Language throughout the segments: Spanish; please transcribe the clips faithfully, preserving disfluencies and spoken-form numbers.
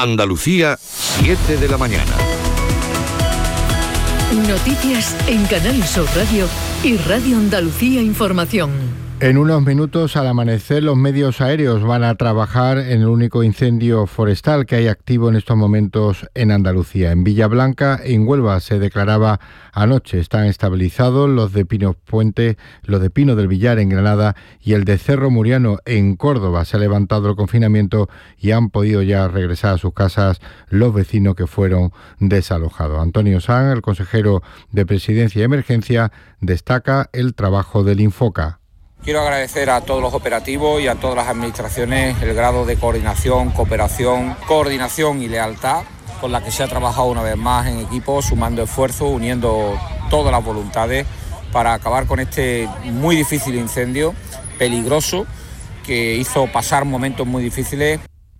Andalucía, siete de la mañana. Noticias en Canal Sur Radio y Radio Andalucía Información. En unos minutos, al amanecer, los medios aéreos van a trabajar en el único incendio forestal que hay activo en estos momentos en Andalucía. En Villablanca, en Huelva, se declaraba anoche. Están estabilizados los de Pino Puente, los de Pino del Villar en Granada y el de Cerro Muriano en Córdoba. Se ha levantado el confinamiento y han podido ya regresar a sus casas los vecinos que fueron desalojados. Antonio Sanz, el consejero de Presidencia y Emergencia, destaca el trabajo del Infoca. Quiero agradecer a todos los operativos y a todas las administraciones el grado de coordinación, cooperación, coordinación y lealtad con la que se ha trabajado una vez más en equipo, sumando esfuerzos, uniendo todas las voluntades para acabar con este muy difícil incendio, peligroso, que hizo pasar momentos muy difíciles.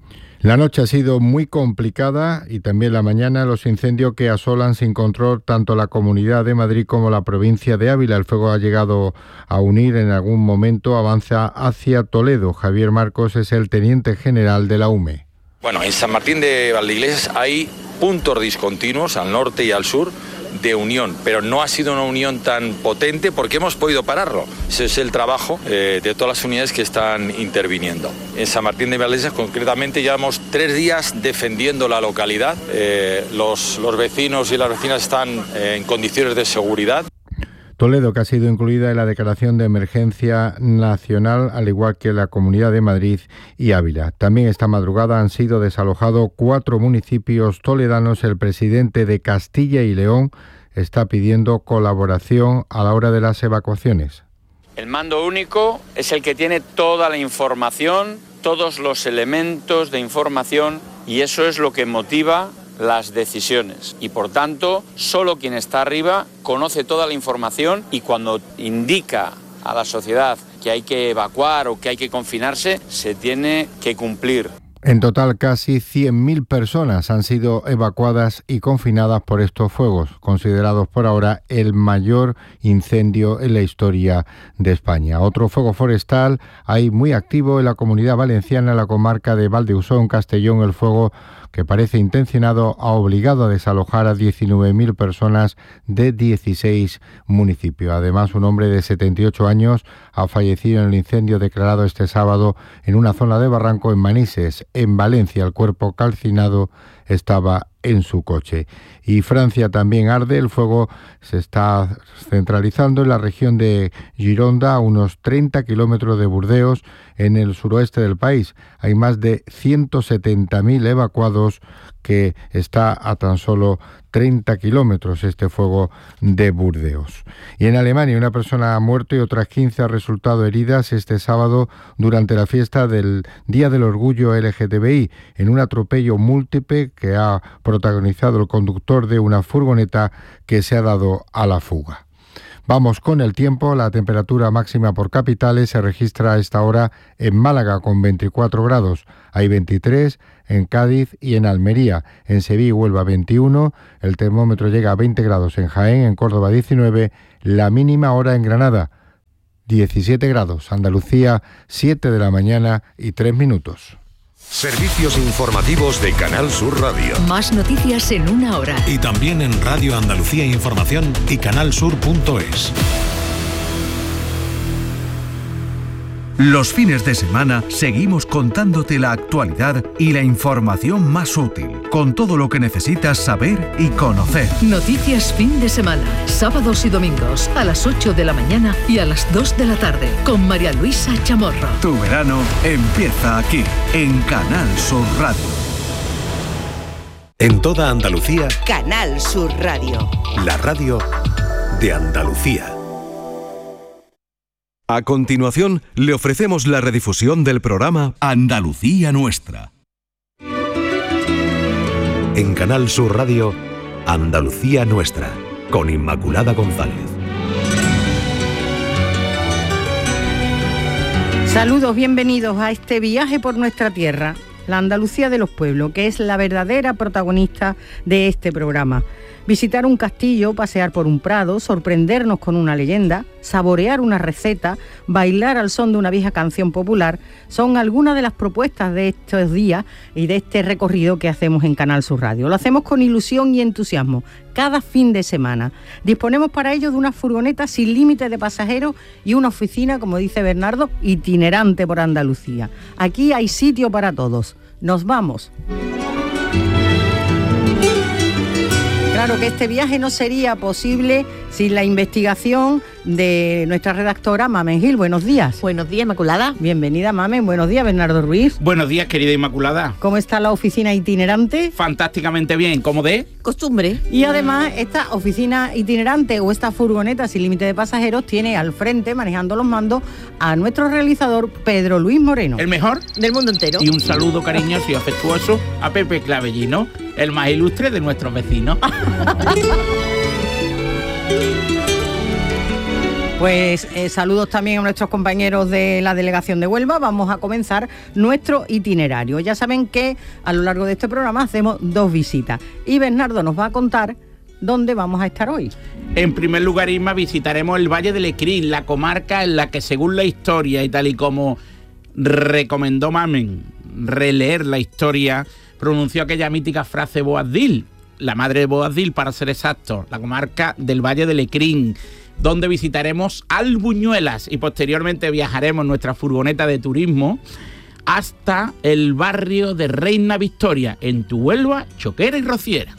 La noche ha sido muy complicada y también la mañana los incendios que asolan sin control tanto la Comunidad de Madrid como la provincia de Ávila. El fuego ha llegado a unir en algún momento, avanza hacia Toledo. Javier Marcos es el teniente general de la U M E. Bueno, en San Martín de Valdeiglesias hay puntos discontinuos al norte y al sur de unión, pero no ha sido una unión tan potente porque hemos podido pararlo. Ese es el trabajo eh, de todas las unidades que están interviniendo. En San Martín de Valdeiglesias concretamente llevamos tres días defendiendo la localidad. Eh, los, los vecinos y las vecinas están eh, en condiciones de seguridad. Toledo, que ha sido incluida en la declaración de emergencia nacional, al igual que la Comunidad de Madrid y Ávila. También esta madrugada han sido desalojados cuatro municipios toledanos. El presidente de Castilla y León está pidiendo colaboración a la hora de las evacuaciones. El mando único es el que tiene toda la información, todos los elementos de información, y eso es lo que motiva las decisiones, y por tanto solo quien está arriba conoce toda la información, y cuando indica a la sociedad que hay que evacuar o que hay que confinarse, se tiene que cumplir. En total, casi cien mil personas han sido evacuadas y confinadas por estos fuegos, considerados por ahora el mayor incendio en la historia de España. Otro fuego forestal hay muy activo en la Comunidad Valenciana, en la comarca de Valdeusón, Castellón. El fuego, que parece intencionado, ha obligado a desalojar a diecinueve mil personas de dieciséis municipios. Además, un hombre de setenta y ocho años ha fallecido en el incendio declarado este sábado en una zona de barranco en Manises, en Valencia. El cuerpo calcinado estaba en su coche. Y Francia también arde. El fuego se está centralizando en la región de Gironda, a unos treinta kilómetros de Burdeos, en el suroeste del país. Hay más de ciento setenta mil evacuados, que está a tan solo treinta kilómetros este fuego de Burdeos. Y en Alemania, una persona ha muerto y otras quince han resultado heridas este sábado durante la fiesta del Día del Orgullo L G T B I, en un atropello múltiple que ha protagonizado el conductor de una furgoneta que se ha dado a la fuga. Vamos con el tiempo. La temperatura máxima por capitales se registra a esta hora en Málaga con veinticuatro grados, hay veintitrés en Cádiz y en Almería, en Sevilla y Huelva veintiuno, el termómetro llega a veinte grados en Jaén, en Córdoba diecinueve, la mínima ahora en Granada diecisiete grados, Andalucía siete de la mañana y tres minutos. Servicios informativos de Canal Sur Radio. Más noticias en una hora. Y también en Radio Andalucía Información y canal sur punto es. Los fines de semana seguimos contándote la actualidad y la información más útil, con todo lo que necesitas saber y conocer. Noticias fin de semana, sábados y domingos, a las ocho de la mañana y a las dos de la tarde, con María Luisa Chamorro. Tu verano empieza aquí, en Canal Sur Radio. En toda Andalucía, Canal Sur Radio. La radio de Andalucía. A continuación, le ofrecemos la redifusión del programa Andalucía Nuestra. En Canal Sur Radio, Andalucía Nuestra, con Inmaculada González. Saludos, bienvenidos a este viaje por nuestra tierra. la Andalucía de los pueblos, que es la verdadera protagonista de este programa. Visitar un castillo, pasear por un prado, sorprendernos con una leyenda, saborear una receta, bailar al son de una vieja canción popular, son algunas de las propuestas de estos días y de este recorrido que hacemos en Canal Sur Radio. Lo hacemos con ilusión y entusiasmo, cada fin de semana. Disponemos para ello de una furgoneta sin límite de pasajeros y una oficina, como dice Bernardo, itinerante por Andalucía. Aquí hay sitio para todos. Nos vamos. Claro que este viaje no sería posible sin la investigación de nuestra redactora Mamen Gil. Buenos días. Buenos días, Inmaculada. Bienvenida, Mamen. Buenos días, Bernardo Ruiz. Buenos días, querida Inmaculada. ¿Cómo está la oficina itinerante? Fantásticamente bien, como de costumbre. Y además, esta oficina itinerante o esta furgoneta sin límite de pasajeros tiene al frente, manejando los mandos, a nuestro realizador Pedro Luis Moreno. El mejor del mundo entero. Y un saludo cariñoso y afectuoso a Pepe Clavellino, el más ilustre de nuestros vecinos. Pues eh, saludos también a nuestros compañeros de la delegación de Huelva. Vamos a comenzar nuestro itinerario. Ya saben que a lo largo de este programa hacemos dos visitas y Bernardo nos va a contar dónde vamos a estar hoy. En primer lugar, Isma, visitaremos el Valle del Lecrín, la comarca en la que, según la historia y tal y como recomendó Mamen releer la historia, pronunció aquella mítica frase Boabdil, la madre de Boabdil para ser exacto, la comarca del Valle del Lecrín, donde visitaremos Albuñuelas y posteriormente viajaremos en nuestra furgoneta de turismo hasta el barrio de Reina Victoria, en Huelva, Choquera y Rociera.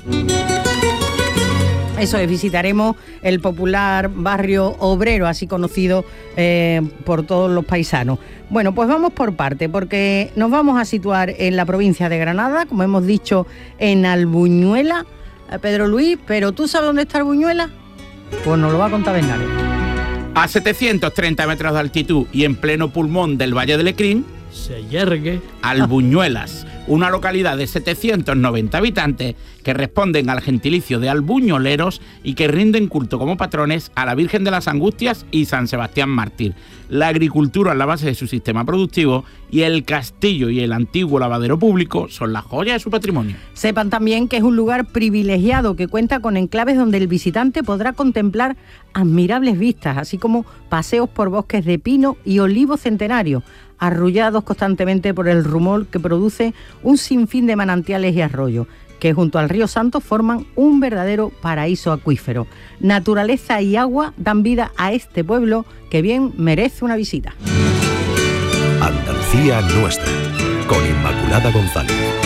Eso es, visitaremos el popular barrio obrero, así conocido eh, por todos los paisanos. Bueno, pues vamos por parte, porque nos vamos a situar en la provincia de Granada, como hemos dicho, en Albuñuela. Eh, Pedro Luis, ¿pero tú sabes dónde está Albuñuela? Pues nos lo va a contar Bernardo. A setecientos treinta metros de altitud y en pleno pulmón del Valle del Lecrín se yergue Albuñuelas, una localidad de setecientos noventa habitantes que responden al gentilicio de albuñoleros y que rinden culto como patrones a la Virgen de las Angustias y San Sebastián Mártir. La agricultura es la base de su sistema productivo y el castillo y el antiguo lavadero público son la joya de su patrimonio. Sepan también que es un lugar privilegiado que cuenta con enclaves donde el visitante podrá contemplar admirables vistas, así como paseos por bosques de pino y olivo centenario, arrullados constantemente por el rumor que produce un sinfín de manantiales y arroyos, que junto al río Santo forman un verdadero paraíso acuífero. Naturaleza y agua dan vida a este pueblo que bien merece una visita. Andalucía nuestra, con Inmaculada González.